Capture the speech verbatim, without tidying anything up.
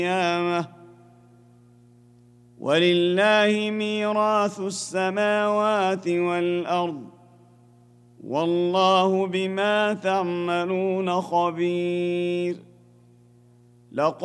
القيامة ولله ميراث السماوات والأرض والله بما تعملون خبير.